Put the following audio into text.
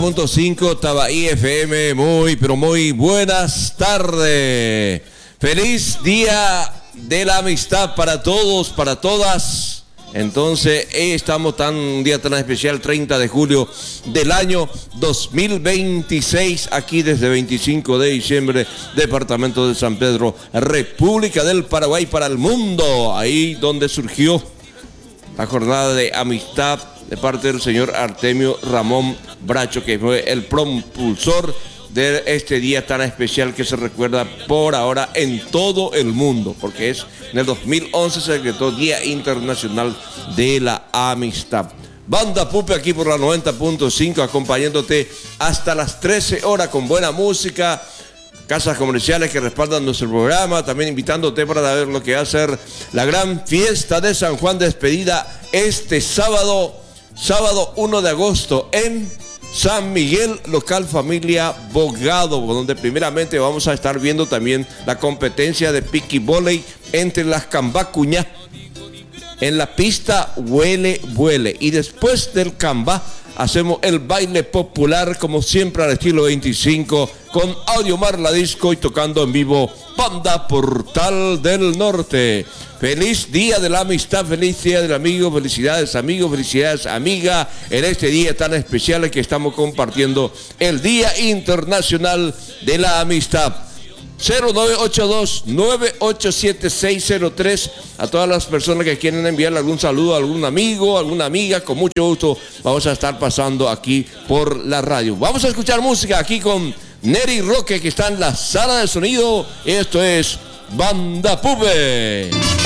90.5 Tabaí FM. Muy, pero muy buenas tardes. Feliz Día de la Amistad para todos, para todas. Entonces, estamos un día tan especial, 30 de julio del año 2026, aquí desde 25 de diciembre, departamento de San Pedro, República del Paraguay para el mundo. Ahí donde surgió la jornada de amistad de parte del señor Artemio Ramón Bracho, que fue el propulsor de este día tan especial que se recuerda por ahora en todo el mundo, porque en el 2011 se decretó Día Internacional de la Amistad. Banda Pupe aquí por la 90.5, acompañándote hasta las 13 horas con buena música, casas comerciales que respaldan nuestro programa, también invitándote para ver lo que va a ser la gran fiesta de San Juan, despedida este sábado 1 de agosto en San Miguel, local Familia Bogado, donde primeramente vamos a estar viendo también la competencia de piqui voley entre las Cambacuñas en la pista Huele Vuele, y después del Cambá hacemos el baile popular como siempre al estilo 25 con Audiomar la Disco y tocando en vivo Banda Portal del Norte. Feliz Día de la Amistad, feliz Día del Amigo, felicidades amigos, felicidades amiga, en este día tan especial que estamos compartiendo el Día Internacional de la Amistad. 0982-987-603, a todas las personas que quieren enviarle algún saludo a algún amigo, alguna amiga, con mucho gusto vamos a estar pasando aquí por la radio. Vamos a escuchar música aquí con Neri Roque, que está en la sala de sonido. Esto es Banda Pupe.